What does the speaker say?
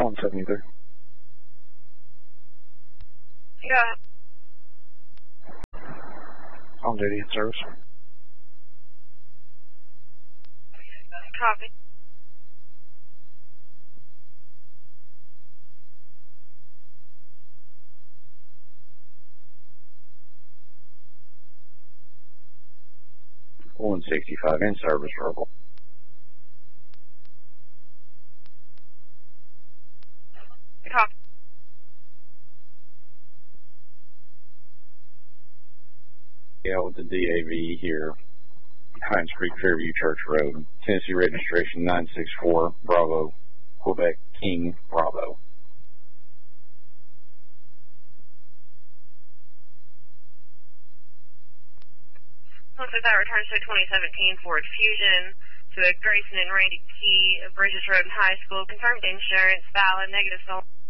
173. Yeah. On duty in service. Copy. $165 in service, verbal. Copy. Yeah, with the DAV here, Hines Creek, Fairview Church Road, Tennessee registration 964 Bravo, Quebec King Bravo. Looks like that returns to a 2017 Ford Fusion to a Grayson and Randy Key of Bridges Road High School. Confirmed insurance, valid, negative sold.